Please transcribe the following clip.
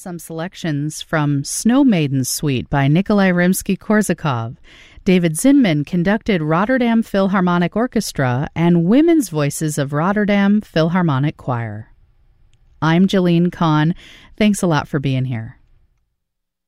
some selections from Snow Maiden Suite by Nikolai Rimsky-Korsakov. David Zinman conducted Rotterdam Philharmonic Orchestra and Women's Voices of Rotterdam Philharmonic Choir. I'm Jillian Kahn. Thanks a lot for being here.